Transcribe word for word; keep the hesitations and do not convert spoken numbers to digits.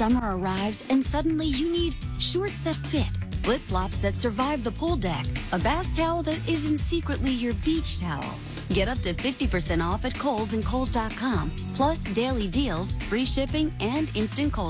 Summer arrives and suddenly you need shorts that fit, flip-flops that survive the pool deck, a bath towel that isn't secretly your beach towel. Get up to fifty percent off at Kohl's and Kohl's dot com, plus daily deals, free shipping, and instant Kohl's